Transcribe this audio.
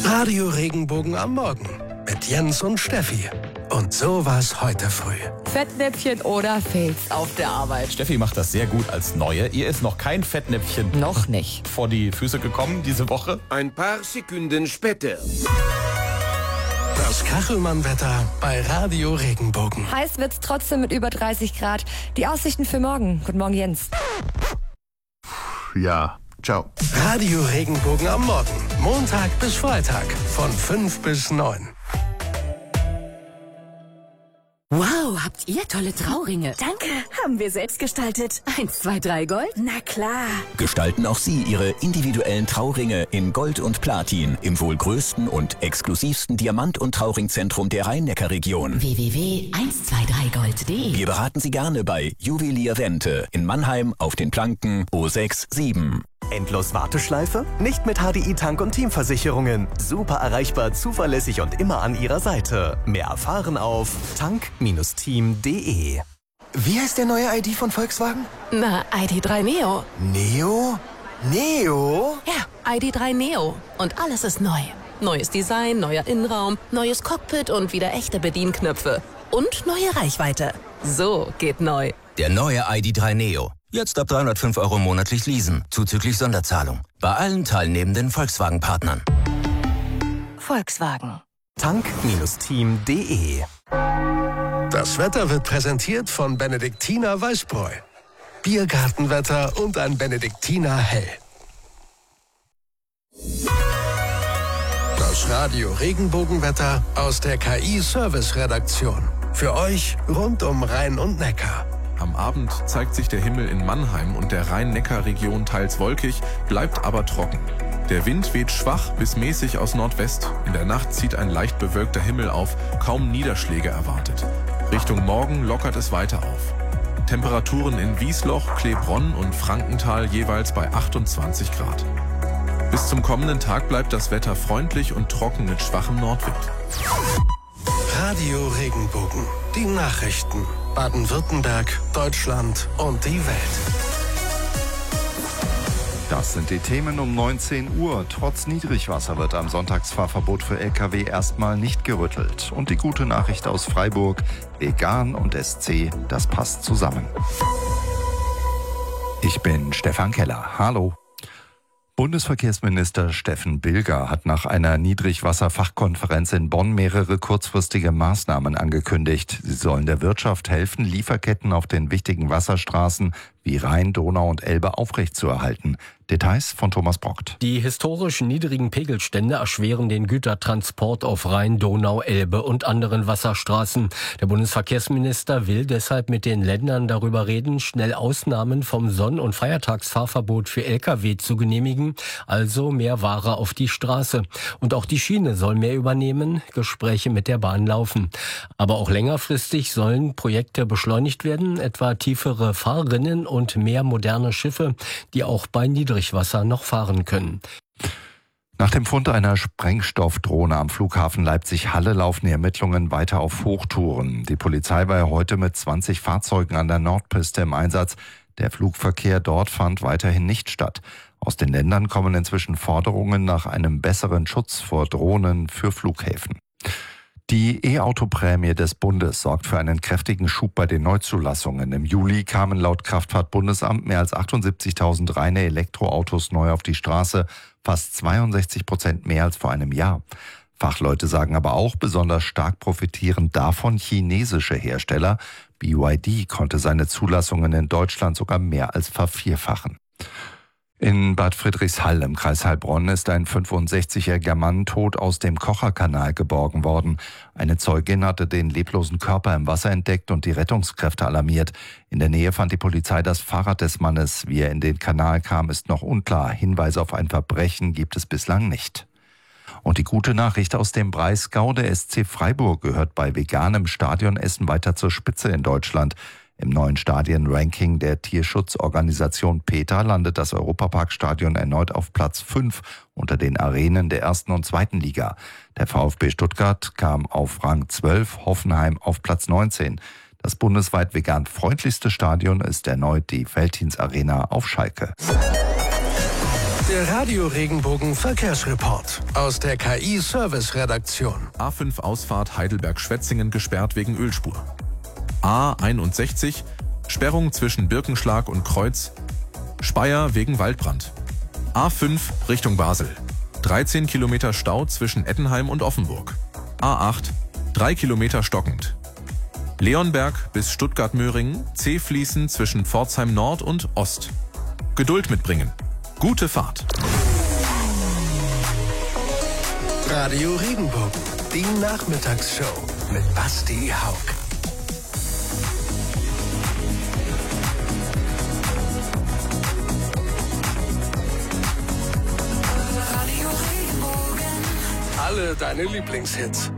Radio Regenbogen am Morgen mit Jens und Steffi. Und so war's heute früh. Fettnäpfchen oder Fails auf der Arbeit. Steffi macht das sehr gut als Neue. Ihr ist noch kein Fettnäpfchen Noch nicht. vor die Füße gekommen diese Woche. Ein paar Sekunden später. Das Kachelmann-Wetter bei Radio Regenbogen. Heiß wird's trotzdem mit über 30 Grad. Die Aussichten für morgen. Guten Morgen, Jens. Ja, ciao. Radio Regenbogen am Morgen. Montag bis Freitag von 5 bis 9. Wow, habt ihr tolle Trauringe. Danke, haben wir selbst gestaltet. 1, 2, 3 Gold? Na klar. Gestalten auch Sie Ihre individuellen Trauringe in Gold und Platin im wohl größten und exklusivsten Diamant- und Trauringzentrum der Rhein-Neckar-Region. www.123gold.de. Wir beraten Sie gerne bei Juwelier Wente in Mannheim auf den Planken O67. Endlos Warteschleife? Nicht mit HDI Tank- und Teamversicherungen. Super erreichbar, zuverlässig und immer an Ihrer Seite. Mehr erfahren auf tank-team.de. Wie heißt der neue ID von Volkswagen? Na, ID3 Neo. Neo? Neo? Ja, ID3 Neo. Und alles ist neu. Neues Design, neuer Innenraum, neues Cockpit und wieder echte Bedienknöpfe. Und neue Reichweite. So geht neu. Der neue ID3 Neo. Jetzt ab 305 € monatlich leasen, zuzüglich Sonderzahlung. Bei allen teilnehmenden Volkswagen-Partnern. Volkswagen. tank-team.de. Das Wetter wird präsentiert von Benediktiner Weißbräu. Biergartenwetter und ein Benediktiner Hell. Das Radio Regenbogenwetter aus der KI-Service-Redaktion. Für euch rund um Rhein und Neckar. Am Abend zeigt sich der Himmel in Mannheim und der Rhein-Neckar-Region teils wolkig, bleibt aber trocken. Der Wind weht schwach bis mäßig aus Nordwest. In der Nacht zieht ein leicht bewölkter Himmel auf, kaum Niederschläge erwartet. Richtung Morgen lockert es weiter auf. Temperaturen in Wiesloch, Klebronn und Frankenthal jeweils bei 28 Grad. Bis zum kommenden Tag bleibt das Wetter freundlich und trocken mit schwachem Nordwind. Radio Regenbogen. Die Nachrichten. Baden-Württemberg, Deutschland und die Welt. Das sind die Themen um 19 Uhr. Trotz Niedrigwasser wird am Sonntagsfahrverbot für Lkw erstmal nicht gerüttelt. Und die gute Nachricht aus Freiburg: Vegan und SC, das passt zusammen. Ich bin Stefan Keller. Hallo. Bundesverkehrsminister Steffen Bilger hat nach einer Niedrigwasserfachkonferenz in Bonn mehrere kurzfristige Maßnahmen angekündigt. Sie sollen der Wirtschaft helfen, Lieferketten auf den wichtigen Wasserstraßen wie Rhein, Donau und Elbe aufrechtzuerhalten. Details von Thomas Brockt. Die historisch niedrigen Pegelstände erschweren den Gütertransport auf Rhein, Donau, Elbe und anderen Wasserstraßen. Der Bundesverkehrsminister will deshalb mit den Ländern darüber reden, schnell Ausnahmen vom Sonn- und Feiertagsfahrverbot für Lkw zu genehmigen, also mehr Ware auf die Straße. Und auch die Schiene soll mehr übernehmen, Gespräche mit der Bahn laufen. Aber auch längerfristig sollen Projekte beschleunigt werden, etwa tiefere Fahrrinnen und mehr moderne Schiffe, die auch bei Niedrigwasser noch fahren können. Nach dem Fund einer Sprengstoffdrohne am Flughafen Leipzig-Halle laufen die Ermittlungen weiter auf Hochtouren. Die Polizei war heute mit 20 Fahrzeugen an der Nordpiste im Einsatz. Der Flugverkehr dort fand weiterhin nicht statt. Aus den Ländern kommen inzwischen Forderungen nach einem besseren Schutz vor Drohnen für Flughäfen. Die E-Auto-Prämie des Bundes sorgt für einen kräftigen Schub bei den Neuzulassungen. Im Juli kamen laut Kraftfahrtbundesamt mehr als 78.000 reine Elektroautos neu auf die Straße, fast 62% mehr als vor einem Jahr. Fachleute sagen aber auch, besonders stark profitieren davon chinesische Hersteller. BYD konnte seine Zulassungen in Deutschland sogar mehr als vervierfachen. In Bad Friedrichshall im Kreis Heilbronn ist ein 65-jähriger Mann tot aus dem Kocherkanal geborgen worden. Eine Zeugin hatte den leblosen Körper im Wasser entdeckt und die Rettungskräfte alarmiert. In der Nähe fand die Polizei das Fahrrad des Mannes. Wie er in den Kanal kam, ist noch unklar. Hinweise auf ein Verbrechen gibt es bislang nicht. Und die gute Nachricht aus dem Breisgau: der SC Freiburg gehört bei veganem Stadionessen weiter zur Spitze in Deutschland. Im neuen Stadienranking der Tierschutzorganisation PETA landet das Europaparkstadion erneut auf Platz 5 unter den Arenen der 1. und 2. Liga. Der VfB Stuttgart kam auf Rang 12, Hoffenheim auf Platz 19. Das bundesweit vegan freundlichste Stadion ist erneut die Veltins Arena auf Schalke. Der Der Radio Regenbogen Verkehrsreport aus der KI-Service-Redaktion. A5 Ausfahrt Heidelberg-Schwetzingen gesperrt wegen Ölspur. A61 Sperrung zwischen Birkenschlag und Kreuz. Speyer wegen Waldbrand. A5 Richtung Basel. 13 Kilometer Stau zwischen Ettenheim und Offenburg. A8 3 Kilometer stockend. Leonberg bis Stuttgart-Möhringen, C-Fließen zwischen Pforzheim Nord und Ost. Geduld mitbringen. Gute Fahrt. Radio Regenbogen, die Nachmittagsshow mit Basti Haug. Radio Regenbogen. Alle deine Lieblingshits.